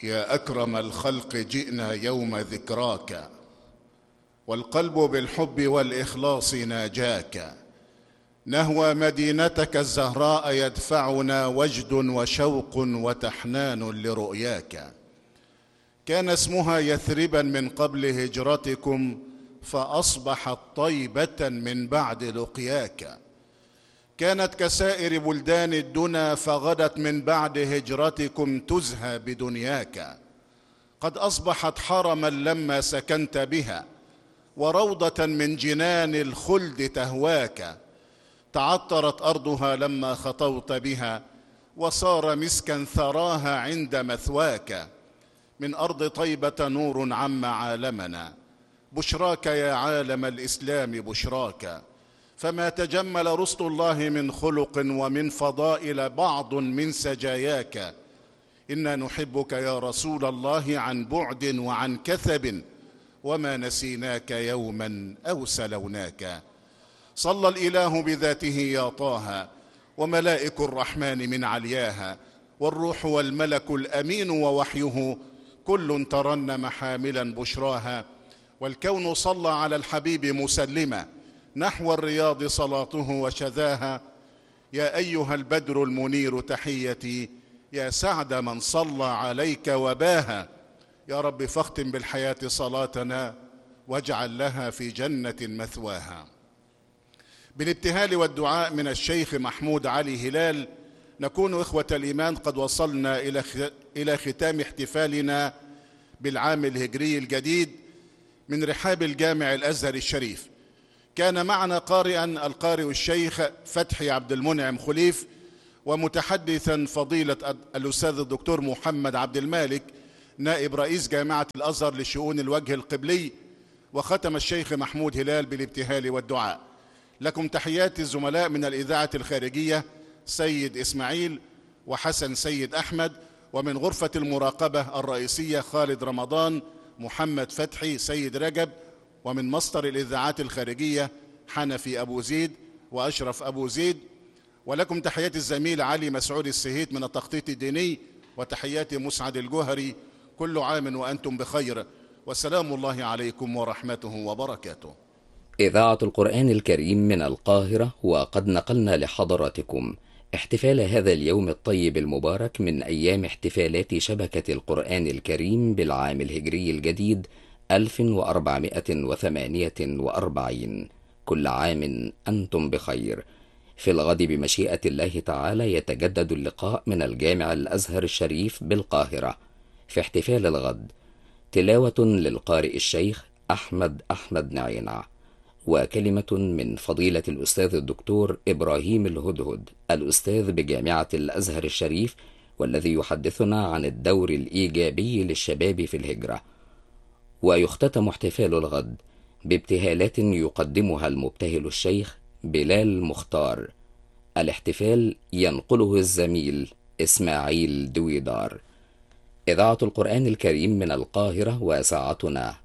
يا أكرم الخلق جئنا يوم ذكراك، والقلب بالحب والإخلاص ناجاك. نهوى مدينتك الزهراء يدفعنا وجد وشوق وتحنان لرؤياك. كان اسمها يثربا من قبل هجرتكم، فأصبحت طيبة من بعد لقياك. كانت كسائر بلدان الدنا، فغدت من بعد هجرتكم تزهى بدنياك. قد أصبحت حرما لما سكنت بها، وروضة من جنان الخلد تهواك. تعطرت أرضها لما خطوت بها، وصار مسكا ثراها عند مثواك. من أرض طيبة نور عم عالمنا، بشراك يا عالم الإسلام بشراك. فما تجمل رسل الله من خلق ومن فضائل بعض من سجاياك. إنا نحبك يا رسول الله عن بعد وعن كثب، وما نسيناك يوما أو سلوناك. صلى الإله بذاته يا طه، وملائك الرحمن من علياها، والروح والملك الأمين ووحيه، كل ترنم حاملا بشراها. والكون صلى على الحبيب مسلما، نحو الرياض صلاته وشذاها. يا أيها البدر المنير تحيتي، يا سعد من صلى عليك وباها. يا رب فاختم بالحياة صلاتنا، واجعل لها في جنة مثواها. بالابتهال والدعاء من الشيخ محمود علي هلال، نكون إخوة الإيمان قد وصلنا إلى ختام احتفالنا بالعام الهجري الجديد من رحاب الجامع الأزهر الشريف. كان معنا قارئا القارئ الشيخ فتحي عبد المنعم خليف، ومتحدثا فضيلة الأستاذ الدكتور محمد عبد المالك نائب رئيس جامعة الأزهر لشؤون الوجه القبلي. وختم الشيخ محمود هلال بالابتهال والدعاء. لكم تحيات الزملاء من الإذاعة الخارجية سيد إسماعيل وحسن سيد أحمد، ومن غرفة المراقبة الرئيسية خالد رمضان، محمد فتحي، سيد رجب، ومن مصدر الإذاعات الخارجية حنفي أبو زيد وأشرف أبو زيد. ولكم تحيات الزميل علي مسعود السهيت من التخطيط الديني، وتحيات مسعد الجوهري. كل عام وأنتم بخير، والسلام الله عليكم ورحمته وبركاته. إذاعة القرآن الكريم من القاهرة، وقد نقلنا لحضراتكم احتفال هذا اليوم الطيب المبارك من أيام احتفالات شبكة القرآن الكريم بالعام الهجري الجديد 1448. كل عام أنتم بخير. في الغد بمشيئة الله تعالى يتجدد اللقاء من الجامع الأزهر الشريف بالقاهرة. في احتفال الغد تلاوة للقارئ الشيخ أحمد نعينع، وكلمة من فضيلة الأستاذ الدكتور إبراهيم الهدهد الأستاذ بجامعة الأزهر الشريف، والذي يحدثنا عن الدور الإيجابي للشباب في الهجرة. ويختتم احتفال الغد بابتهالات يقدمها المبتهل الشيخ بلال مختار. الاحتفال ينقله الزميل إسماعيل دويدار. إذاعة القرآن الكريم من القاهرة، وساعتنا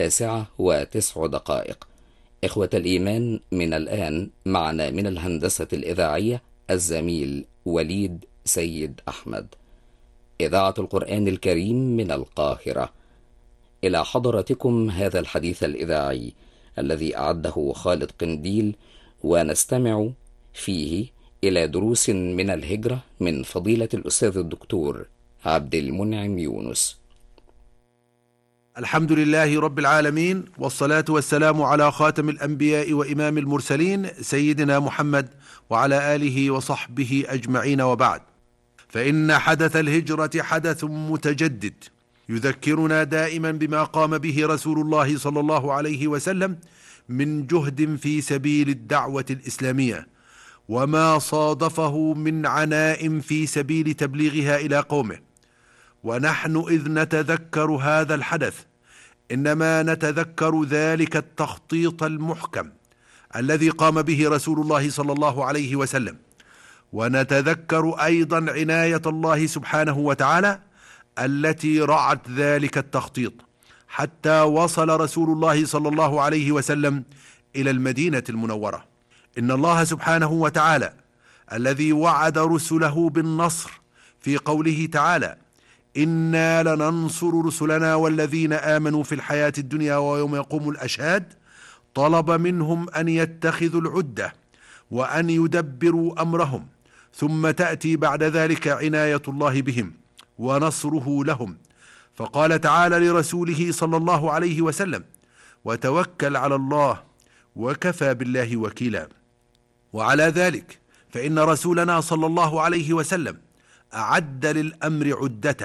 9:09. إخوة الإيمان، من الآن معنا من الهندسة الإذاعية الزميل وليد سيد أحمد. إذاعة القرآن الكريم من القاهرة. إلى حضرتكم هذا الحديث الإذاعي الذي أعده خالد قنديل، ونستمع فيه إلى دروس من الهجرة من فضيلة الأستاذ الدكتور عبد المنعم يونس. الحمد لله رب العالمين، والصلاة والسلام على خاتم الأنبياء وإمام المرسلين سيدنا محمد وعلى آله وصحبه أجمعين، وبعد. فإن حدث الهجرة حدث متجدد يذكرنا دائما بما قام به رسول الله صلى الله عليه وسلم من جهد في سبيل الدعوة الإسلامية، وما صادفه من عناء في سبيل تبليغها إلى قومه. ونحن إذ نتذكر هذا الحدث إنما نتذكر ذلك التخطيط المحكم الذي قام به رسول الله صلى الله عليه وسلم، ونتذكر أيضا عناية الله سبحانه وتعالى التي رعت ذلك التخطيط حتى وصل رسول الله صلى الله عليه وسلم إلى المدينة المنورة. إن الله سبحانه وتعالى الذي وعد رسله بالنصر في قوله تعالى: إنا لننصر رسلنا والذين آمنوا في الحياة الدنيا ويوم يقوم الأشهاد، طلب منهم أن يتخذوا العدة وأن يدبروا أمرهم، ثم تأتي بعد ذلك عناية الله بهم ونصره لهم. فقال تعالى لرسوله صلى الله عليه وسلم: وتوكل على الله وكفى بالله وكيلا. وعلى ذلك فإن رسولنا صلى الله عليه وسلم أعد للأمر عدته،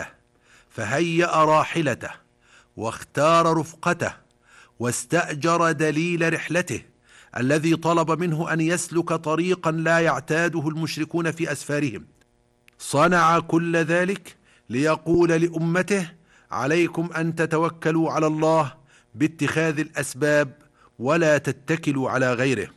فهيأ راحلته واختار رفقته واستأجر دليل رحلته الذي طلب منه أن يسلك طريقا لا يعتاده المشركون في أسفارهم. صنع كل ذلك ليقول لأمته: عليكم أن تتوكلوا على الله باتخاذ الأسباب ولا تتكلوا على غيره.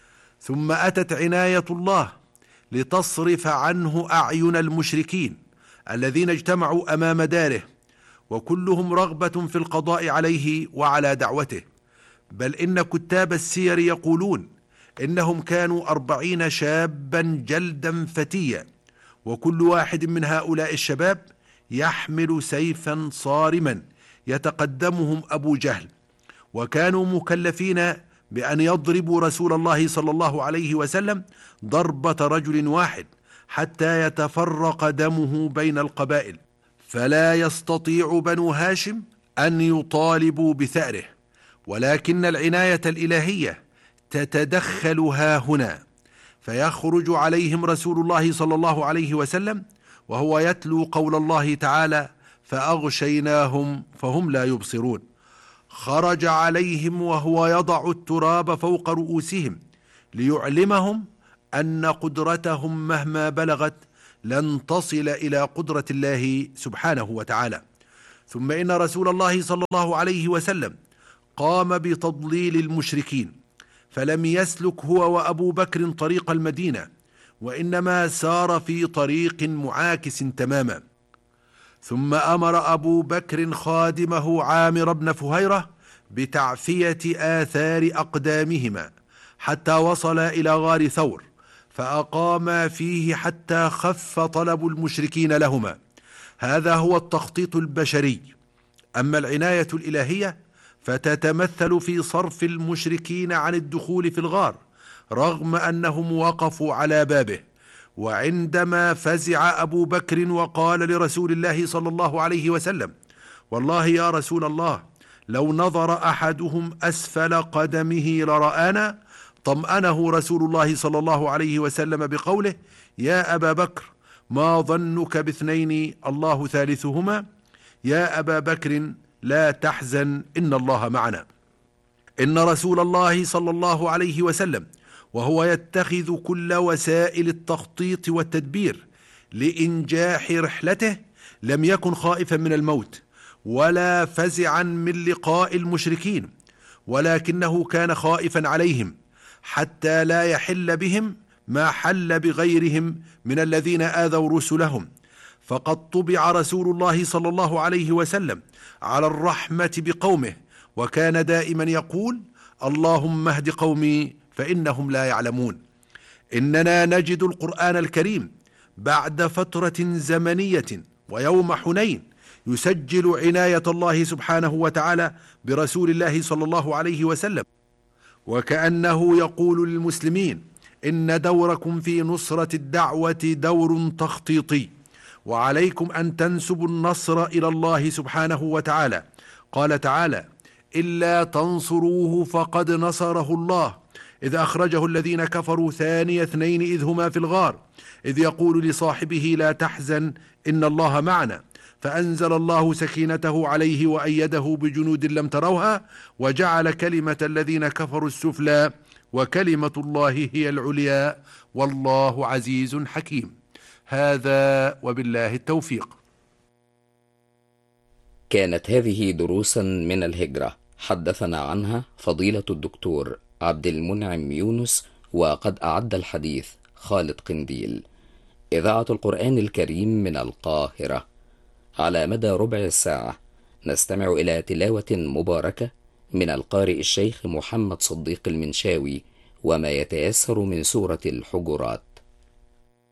ثم أتت عناية الله لتصرف عنه أعين المشركين الذين اجتمعوا أمام داره، وكلهم رغبة في القضاء عليه وعلى دعوته. بل إن كتاب السير يقولون إنهم كانوا 40 شابا جلدا فتيا، وكل واحد من هؤلاء الشباب يحمل سيفا صارما يتقدمهم أبو جهل، وكانوا مكلفين بأن يضربوا رسول الله صلى الله عليه وسلم ضربة رجل واحد حتى يتفرق دمه بين القبائل، فلا يستطيع بنو هاشم أن يطالبوا بثأره. ولكن العناية الإلهية تتدخل هنا، فيخرج عليهم رسول الله صلى الله عليه وسلم وهو يتلو قول الله تعالى: فأغشيناهم فهم لا يبصرون. خرج عليهم وهو يضع التراب فوق رؤوسهم ليعلمهم أن قدرتهم مهما بلغت لن تصل إلى قدرة الله سبحانه وتعالى. ثم إن رسول الله صلى الله عليه وسلم قام بتضليل المشركين، فلم يسلك هو وأبو بكر طريق المدينة، وإنما سار في طريق معاكس تماما. ثم أمر أبو بكر خادمه عامر بن فهيرة بتعفية آثار أقدامهما حتى وصل إلى غار ثور، فأقام فيه حتى خف طلب المشركين لهما. هذا هو التخطيط البشري. أما العناية الإلهية فتتمثل في صرف المشركين عن الدخول في الغار رغم أنهم وقفوا على بابه. وعندما فزع أبو بكر وقال لرسول الله صلى الله عليه وسلم: والله يا رسول الله، لو نظر أحدهم أسفل قدمه لرآنا، طمأنه رسول الله صلى الله عليه وسلم بقوله: يا أبا بكر، ما ظنك باثنين الله ثالثهما؟ يا أبا بكر لا تحزن إن الله معنا. إن رسول الله صلى الله عليه وسلم وهو يتخذ كل وسائل التخطيط والتدبير لإنجاح رحلته لم يكن خائفا من الموت ولا فزعا من لقاء المشركين، ولكنه كان خائفا عليهم حتى لا يحل بهم ما حل بغيرهم من الذين آذوا رسلهم. فقد طبع رسول الله صلى الله عليه وسلم على الرحمة بقومه، وكان دائما يقول: اللهم اهد قومي فإنهم لا يعلمون. إننا نجد القرآن الكريم بعد فترة زمنية ويوم حنين يسجل عناية الله سبحانه وتعالى برسول الله صلى الله عليه وسلم، وكأنه يقول للمسلمين: إن دوركم في نصرة الدعوة دور تخطيطي، وعليكم أن تنسبوا النصر إلى الله سبحانه وتعالى. قال تعالى: إلا تنصروه فقد نصره الله إذ أخرجه الذين كفروا ثاني اثنين إذ هما في الغار إذ يقول لصاحبه لا تحزن إن الله معنا، فأنزل الله سكينته عليه وأيده بجنود لم تروها وجعل كلمة الذين كفروا السفلى وكلمة الله هي العليا والله عزيز حكيم. هذا وبالله التوفيق. كانت هذه دروسا من الهجرة حدثنا عنها فضيلة الدكتور عبد المنعم يونس، وقد أعد الحديث خالد قنديل. إذاعة القرآن الكريم من القاهرة. على مدى ربع ساعة نستمع إلى تلاوة مباركة من القارئ الشيخ محمد صديق المنشاوي وما يتيسر من سورة الحجرات.